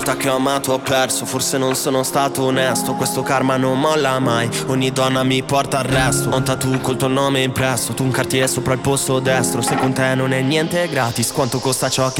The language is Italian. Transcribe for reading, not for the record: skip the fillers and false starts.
volta che ho amato ho perso, forse non sono stato onesto. Questo karma non molla mai, ogni donna mi porta al resto. Ho un tattoo col tuo nome impresso, tu un Cartier sopra il polso destro. Se con te non è niente gratis, quanto costa ciò che